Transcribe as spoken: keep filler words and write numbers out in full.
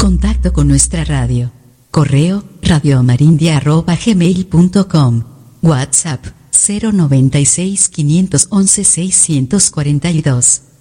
Contacto con nuestra radio. Correo radioamarindia arroba gmail punto com. WhatsApp cero noventa y seis, quinientos once, seiscientos cuarenta y dos.